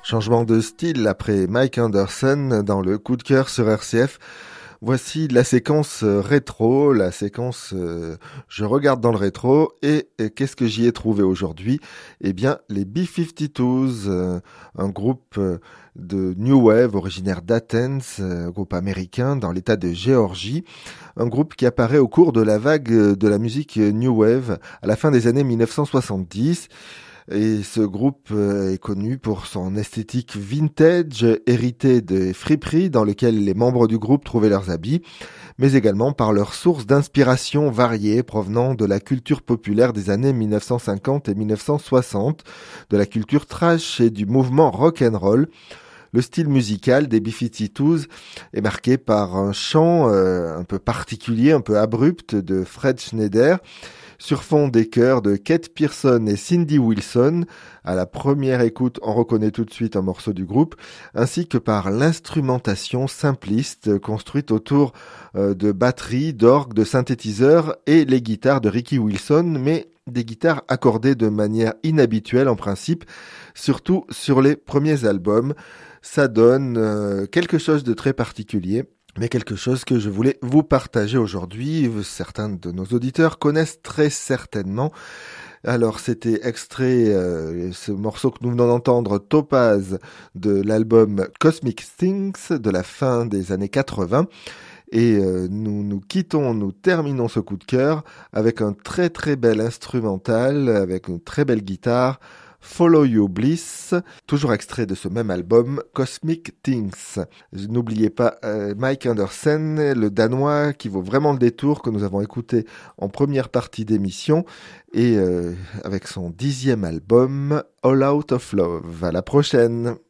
Changement de style après Mike Anderson dans le coup de cœur sur RCF. Voici la séquence rétro, la séquence je regarde dans le rétro et qu'est-ce que j'y ai trouvé aujourd'hui? Eh bien, les B-52s, un groupe de New Wave originaire d'Athens, groupe américain dans l'état de Géorgie, un groupe qui apparaît au cours de la vague de la musique New Wave à la fin des années 1970. Et ce groupe est connu pour son esthétique vintage, héritée des friperies dans lesquelles les membres du groupe trouvaient leurs habits, mais également par leurs sources d'inspiration variées provenant de la culture populaire des années 1950 et 1960, de la culture trash et du mouvement rock and roll. Le style musical des B-52s est marqué par un chant un peu particulier, un peu abrupt de Fred Schneider, sur fond des chœurs de Kate Pierson et Cindy Wilson. À la première écoute, on reconnaît tout de suite un morceau du groupe, ainsi que par l'instrumentation simpliste construite autour de batteries, d'orgues, de synthétiseurs et les guitares de Ricky Wilson, mais des guitares accordées de manière inhabituelle en principe, surtout sur les premiers albums. Ça donne quelque chose de très particulier. Mais quelque chose que je voulais vous partager aujourd'hui, certains de nos auditeurs connaissent très certainement. Alors c'était extrait, ce morceau que nous venons d'entendre, Topaz, de l'album Cosmic Things de la fin des années 80. Et nous terminons ce coup de cœur avec un très très bel instrumental, avec une très belle guitare, Follow You Bliss, toujours extrait de ce même album, Cosmic Things. N'oubliez pas Mike Anderson, le Danois, qui vaut vraiment le détour, que nous avons écouté en première partie d'émission, et avec son 10e album, All Out of Love. À la prochaine!